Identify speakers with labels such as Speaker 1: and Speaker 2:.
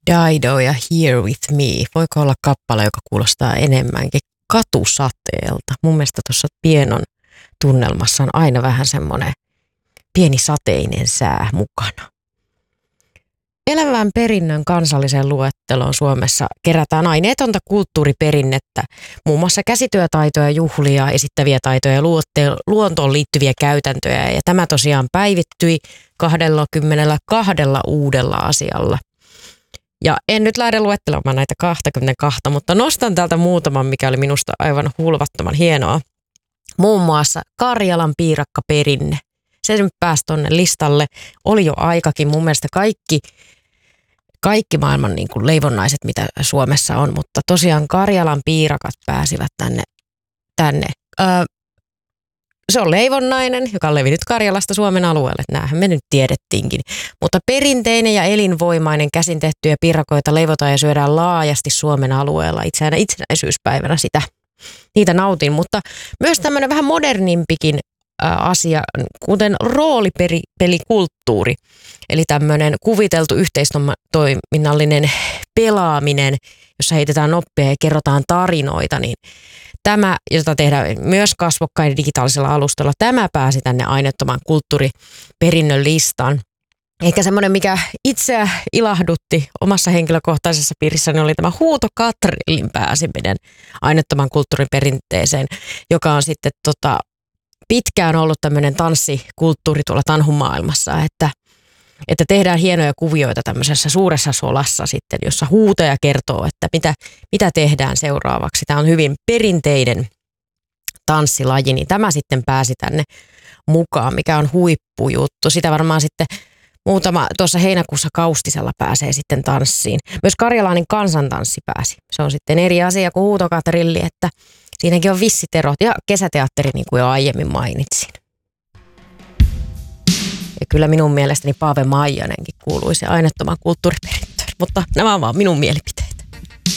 Speaker 1: Dido ja Here With Me. Voiko olla kappale, joka kuulostaa enemmänkin katusateelta? Mun mielestä tuossa Pienon tunnelmassa on aina vähän semmoinen pieni sateinen sää mukana. Elävän perinnön kansalliseen luetteloon Suomessa kerätään aineetonta kulttuuriperinnettä, muun muassa käsityötaitoja, juhlia, esittäviä taitoja ja luontoon liittyviä käytäntöjä. Ja tämä tosiaan päivittyi 22 uudella asialla. Ja en nyt lähde luettelemaan näitä 22, mutta nostan täältä muutaman, mikä oli minusta aivan hulvattoman hienoa. Muun muassa Karjalan piirakkaperinne. Se nyt pääsi tuonne listalle. Oli jo aikakin mun mielestä kaikki maailman niin kuin leivonnaiset, mitä Suomessa on, mutta tosiaan Karjalan piirakat pääsivät tänne. Se on leivonnainen, joka on levinnyt Karjalasta Suomen alueelle. Näähän me nyt tiedettiinkin. Mutta perinteinen ja elinvoimainen käsin tehtyjä piirakoita leivotaan ja syödään laajasti Suomen alueella. Itsenäisyyspäivänä niitä nautin, mutta myös tämmöinen vähän modernimpikin asia, kuten roolipelikulttuuri, eli tämmöinen kuviteltu yhteistoiminnallinen pelaaminen, jossa heitetään noppia ja kerrotaan tarinoita, niin tämä, jota tehdään myös kasvokkain digitaalisella alustalla, tämä pääsi tänne aineettoman kulttuuriperinnön listaan. Ehkä semmoinen, mikä itseä ilahdutti omassa henkilökohtaisessa piirissäni, oli tämä huutokatrillin pääseminen aineettoman kulttuuriperinteeseen, joka on sitten pitkään ollut tämmöinen tanssikulttuuri tuolla tanhumaailmassa, että tehdään hienoja kuvioita tämmöisessä suuressa solassa sitten, jossa huutaja kertoo, että mitä tehdään seuraavaksi. Tämä on hyvin perinteinen tanssilaji, niin tämä sitten pääsi tänne mukaan, mikä on huippujuttu. Sitä varmaan sitten muutama tuossa heinäkuussa Kaustisella pääsee sitten tanssiin. Myös karjalainen kansantanssi pääsi. Se on sitten eri asia kuin huutokatrilli, että siinäkin on vissit erot ja kesäteatteri, niin kuin jo aiemmin mainitsin. Ja kyllä minun mielestäni Paave Maijanenkin kuuluisi aineettoman kulttuuriperintöön, mutta nämä on vaan minun mielipiteeni.